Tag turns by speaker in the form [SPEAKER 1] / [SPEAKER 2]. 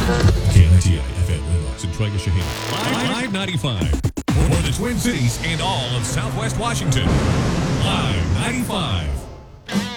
[SPEAKER 1] KNTI FM Lennox and Trega Shaheen. Live 95. For the Twin Cities and all of Southwest Washington. Live 95.